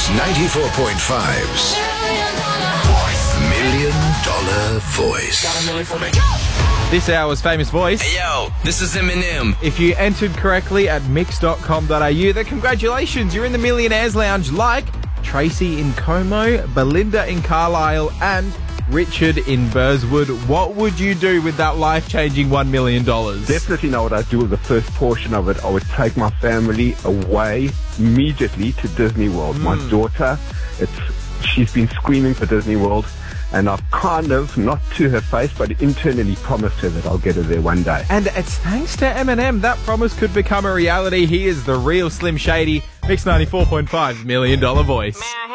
Mix 94.5's $1 Million Voice. Got $1 million for me. This hour's famous voice. Hey yo, this is Eminem. If you entered correctly at mix.com.au, then congratulations, you're in the Millionaires Lounge like Tracy in Como, Belinda in Carlisle, and Richard in Burswood. What would you do with that life-changing $1 million? Definitely know what I'd do with the first portion of it. I would take my family away immediately to Disney World. My daughter, she's been screaming for Disney World, and I've kind of, not to her face, but internally promised her that I'll get her there one day. And it's thanks to Eminem that promise could become a reality. He is the real Slim Shady. Mix 94.5's $1 Million Voice.